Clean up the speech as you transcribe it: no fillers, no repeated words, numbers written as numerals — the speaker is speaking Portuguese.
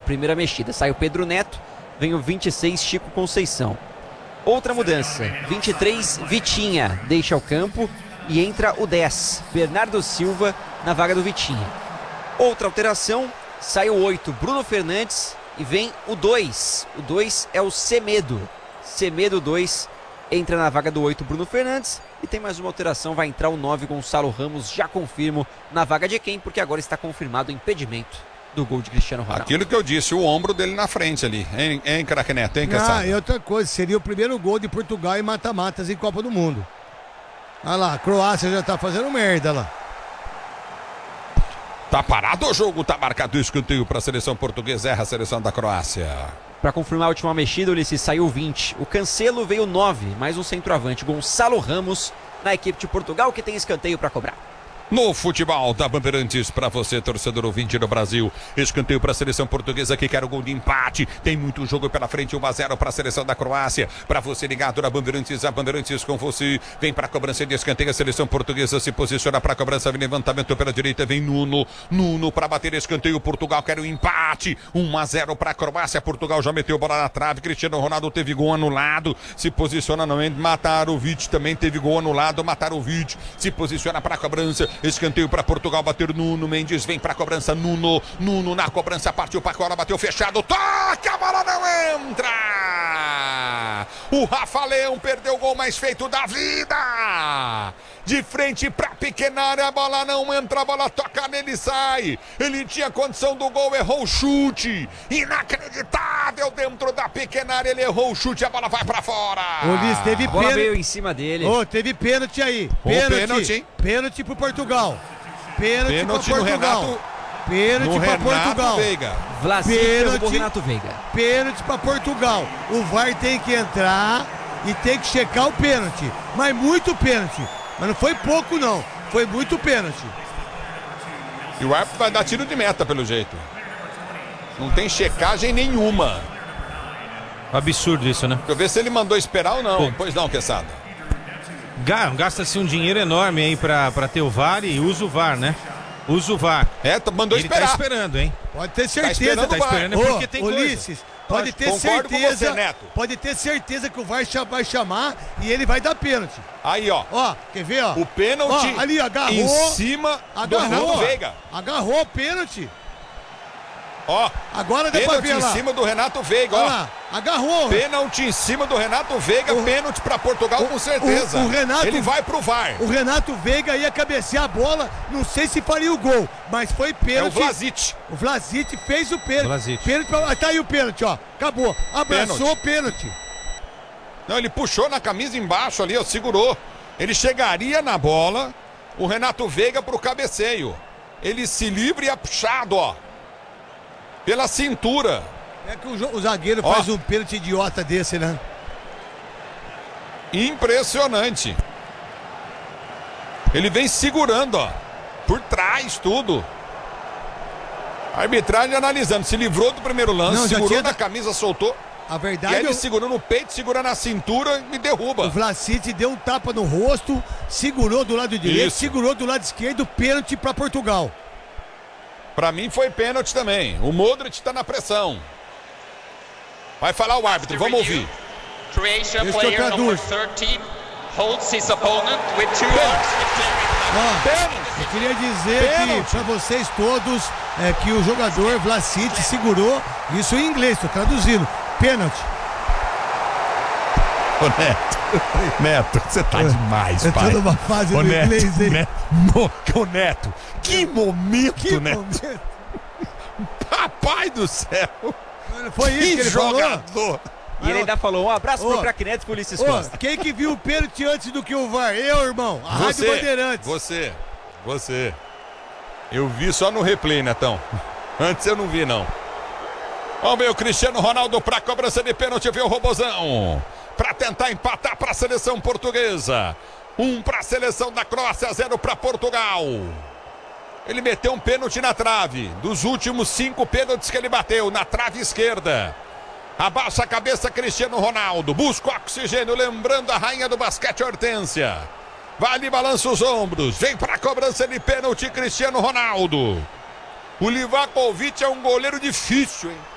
primeira mexida. Sai o Pedro Neto, vem o 26, Chico Conceição. Outra mudança, 23, Vitinha deixa o campo e entra o 10, Bernardo Silva, na vaga do Vitinha. Outra alteração, sai o 8, Bruno Fernandes, e vem o 2. O 2 é o Semedo. Semedo 2 entra na vaga do 8, Bruno Fernandes. E tem mais uma alteração, vai entrar o 9, Gonçalo Ramos, já confirmo, na vaga de quem? Porque agora está confirmado o impedimento do gol de Cristiano Ronaldo. Aquilo que eu disse, o ombro dele na frente ali, hein, craque Neto, hein, Caçada? E outra coisa, seria o primeiro gol de Portugal em mata-matas em Copa do Mundo. Olha lá, a Croácia já tá fazendo merda lá. Tá parado o jogo, tá marcado o escanteio para a seleção portuguesa, erra a seleção da Croácia. Para confirmar a última mexida, Ulisses, saiu o 20. O Cancelo veio 9, mais um centroavante, Gonçalo Ramos, na equipe de Portugal, que tem escanteio para cobrar. No futebol da Bandeirantes, para você, torcedor ouvinte do Brasil, escanteio para a seleção portuguesa que quer o gol de empate. Tem muito jogo pela frente, 1-0 para a seleção da Croácia. Para você ligado na Bandeirantes, a Bandeirantes com você. Vem para a cobrança de escanteio, a seleção portuguesa se posiciona para a cobrança, vem levantamento pela direita, vem Nuno para bater escanteio. Portugal quer o empate, 1-0 para a Croácia. Portugal já meteu bola na trave, Cristiano Ronaldo teve gol anulado, se posiciona no momento. Matarovic também teve gol anulado, Matarovic se posiciona para a cobrança. Escanteio para Portugal, bater Nuno Mendes, vem para a cobrança, Nuno na cobrança, partiu para a cola, bateu fechado, toca, a bola não entra! O Rafa Leão perdeu o gol mais feito da vida! De frente para a pequena área, a bola não entra, a bola toca nele, sai. Ele tinha condição do gol, errou o chute. Inacreditável, dentro da pequena área, ele errou o chute, a bola vai para fora. Ulisses, teve A bola pênalti. veio em cima dele. Teve pênalti aí. Pênalti, hein? Pênalti pro Portugal. Pênalti pro no Portugal. Renato. Pênalti pra Portugal. Veiga. Vlasic derrubou Renato Veiga. Pênalti pra Portugal. O VAR tem que entrar e tem que checar o pênalti. Mas muito pênalti. Mas não foi pouco, não. Foi muito pênalti. E o árbitro vai dar tiro de meta, pelo jeito. Não tem checagem nenhuma. Absurdo isso, né? Deixa eu ver se ele mandou esperar ou não. Pô. Pois não, Quesada. Gasta-se um dinheiro enorme aí pra ter o VAR e usa o VAR, né? Usa o VAR. Mandou Ele esperar. Tá esperando, hein? Pode ter certeza. esperando Tá esperando porque tem coisa. Ulisses, pode ter Concordo com certeza. você, Neto. Pode ter certeza que o VAR vai chamar e ele vai dar pênalti. Aí, ó. Ó, quer ver, ó? O pênalti Ó, ali, agarrou. em cima do Renato Veiga. Agarrou o pênalti. Ó, Agora dá pra pênalti ver em lá. cima do Renato Veiga, Olha ó. lá, agarrou. Pênalti em cima do Renato Veiga, pênalti pra Portugal com certeza. o Renato- Ele vai pro VAR. O Renato Veiga ia cabecear a bola, não sei se faria o gol, mas foi É o pênalti. Vlasic. O Vlasic fez o pênalti. Vlasic. Tá aí o pênalti, ó. Acabou. Abraçou o pênalti. Não, ele puxou na camisa embaixo ali, ó, segurou. Ele chegaria na bola, o Renato Veiga pro cabeceio. Ele se livra e é puxado, ó. Pela cintura. É que o zagueiro Ó. faz um pênalti idiota desse, né? Impressionante. Ele vem segurando, ó. Por trás, tudo. A arbitragem analisando. Se livrou do primeiro lance, Não, já segurou tinha na camisa, soltou. A E verdade aí é ele segurou no peito, segura na cintura e derruba. o Vlasic deu um tapa no rosto, segurou do lado direito, Isso. segurou do lado esquerdo, pênalti pra Portugal. Pra mim foi pênalti também. O Modric tá na pressão. Vai falar o árbitro, vamos ouvir. Croatia Este player traduz. number 13 holds his opponent with 2 arms. Ó, eu queria dizer Pênalti. que pra vocês todos que o jogador Vlasic segurou, isso em inglês, tô traduzindo, pênalti. Ô, Neto, você tá demais, Eu pai. tô numa fase Ô, do Neto, inglês aí. Ô, Neto, que momento, Que Neto. momento. Papai do céu. Foi isso que ele falou? jogador. E ele ainda falou um abraço Ô. pro craque Neto e pro Ulisses Ô, Costa. quem que viu o pênalti antes do que o VAR? Eu, irmão. A Rádio Bandeirantes. Você. Eu vi só no replay, Netão. Antes eu não vi, não. Vamos ver o Cristiano Ronaldo pra cobrança de pênalti, veio o Robozão. Pra tentar empatar pra seleção portuguesa. 1 pra seleção da Croácia, 0 pra Portugal. Ele meteu um pênalti na trave. Dos últimos 5 pênaltis que ele bateu, na trave esquerda. Abaixa a cabeça Cristiano Ronaldo. Busca o oxigênio, lembrando a rainha do basquete Hortência. Vai ali, balança os ombros. Vem para a cobrança de pênalti Cristiano Ronaldo. O Livakovic é um goleiro difícil, hein?